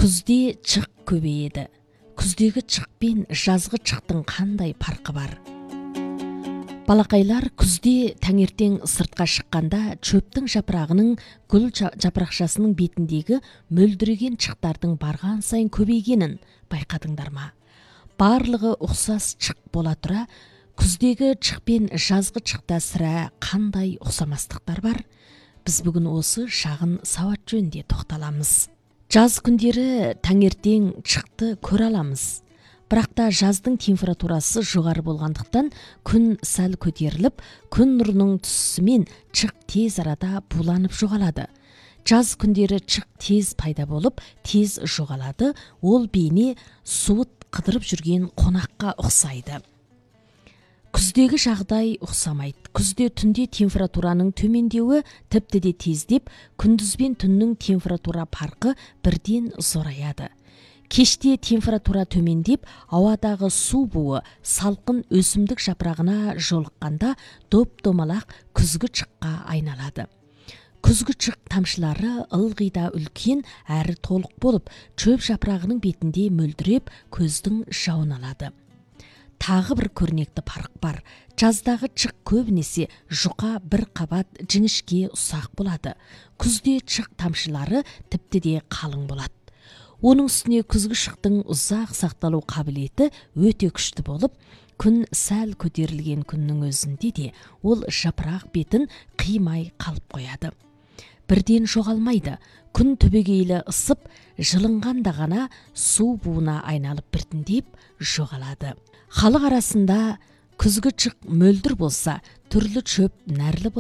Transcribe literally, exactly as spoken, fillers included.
Күзде чық көбейеді. Күздегі чық пен жазғы чықтың қандай парқы бар? Балақайлар күзде таңертең сыртқа шыққанда чөптің жапырағының гүл жапырақшасының бетіндегі мөлдіреген чықтардың барған сайын көбейгенін байқадыңдар ма? Барлығы ұқсас чық бола тұра, күздегі чық пен жазғы чықта сірә қандай ұқсамастықтар бар? Біз бүгін осы шағын сауат жөнінде тоқталамыз. Жаз күндері таңертең чықты көре аламыз. Бірақ та жаздың температурасы жоғары болғандықтан күн сәл көтеріліп, күн нұрының түсісімен чық тез арада буланып жоғалады. Жаз күндері чық тез пайда болып, тез жоғалады. Ол бейне суыт қыдырып жүрген қонаққа ұқсайды. Күздегі жағдай ұқсамайды. Күзде түнде температураның төмендеуі тіпті де тездеп, күндіз бен түннің температура парқы бірден зораяды. Кеште температура төмендеп, ауадағы су буы салқын өсімдік жапырағына жолыққанда доп-домалақ күзгі чыққа айналады. Күзгі чық тамшылары ылғи да үлкен әрі толық болып, шөп жапырағының бетінде мөлдіреп, көздің жауын алады. Тағы бір көрнекті парық бар. Жаздағы чық көбінесе жұқа бір қабат жіңішке ұсақ болады. Күзде чық тамшылары тіпті де қалың болады. Оның үстіне күзгі чықтың ұзақ сақталу қабілеті өте күшті болып, күн сәл көтерілген күннің өзінде де ол жапырақ бетін қимай қалып қояды. Бірден жоғалмайды. Күн түбегейлі ысып, жылынғанда ғана су буына айналып біртіндеп жоғалады. Халық арасында күзгі чық мөлдір болса, түрлі чөп нәрлі